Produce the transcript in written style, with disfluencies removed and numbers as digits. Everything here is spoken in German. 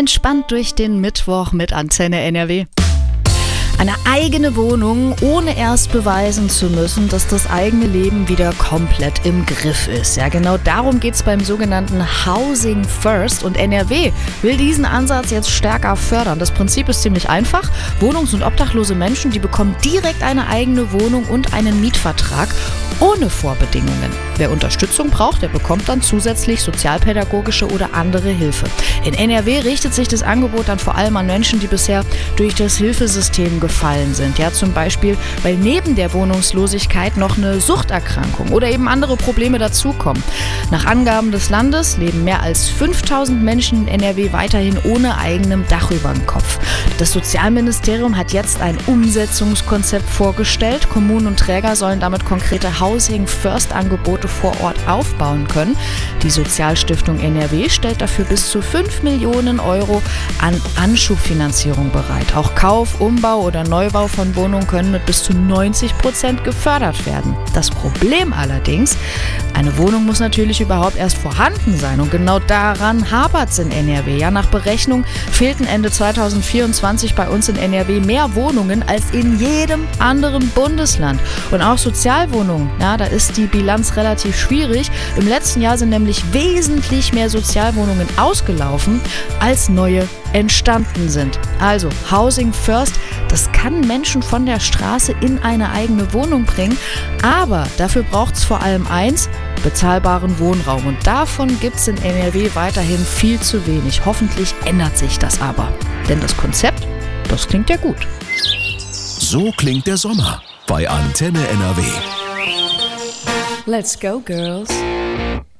Entspannt durch den Mittwoch mit Antenne NRW. Eine eigene Wohnung, ohne erst beweisen zu müssen, dass das eigene Leben wieder komplett im Griff ist. Ja, genau darum geht es beim sogenannten Housing First. Und NRW will diesen Ansatz jetzt stärker fördern. Das Prinzip ist ziemlich einfach. Wohnungs- und obdachlose Menschen, die bekommen direkt eine eigene Wohnung und einen Mietvertrag ohne Vorbedingungen. Wer Unterstützung braucht, der bekommt dann zusätzlich sozialpädagogische oder andere Hilfe. In NRW richtet sich das Angebot dann vor allem an Menschen, die bisher durch das Hilfesystem gefallen sind. Ja, zum Beispiel, weil neben der Wohnungslosigkeit noch eine Suchterkrankung oder eben andere Probleme dazukommen. Nach Angaben des Landes leben mehr als 5000 Menschen in NRW weiterhin ohne eigenem Dach über dem Kopf. Das Sozialministerium hat jetzt ein Umsetzungskonzept vorgestellt. Kommunen und Träger sollen damit konkrete Housing First Angebote vor Ort aufbauen können. Die Sozialstiftung NRW stellt dafür bis zu 5 Millionen Euro an Anschubfinanzierung bereit. Auch Kauf, Umbau oder Neubau von Wohnungen können mit bis zu 90% gefördert werden. Das Problem allerdings, eine Wohnung muss natürlich überhaupt erst vorhanden sein und genau daran hapert es in NRW. Ja, nach Berechnung fehlten Ende 2024 bei uns in NRW mehr Wohnungen als in jedem anderen Bundesland. Und auch Sozialwohnungen, ja, da ist die Bilanz relativ schwierig. Im letzten Jahr sind nämlich wesentlich mehr Sozialwohnungen ausgelaufen, als neue entstanden sind. Also Housing First, das kann Menschen von der Straße in eine eigene Wohnung bringen, aber dafür braucht es vor allem eins: bezahlbaren Wohnraum. Und davon gibt es in NRW weiterhin viel zu wenig. Hoffentlich ändert sich das aber. Denn das Konzept, das klingt ja gut. So klingt der Sommer bei Antenne NRW. Let's go, girls.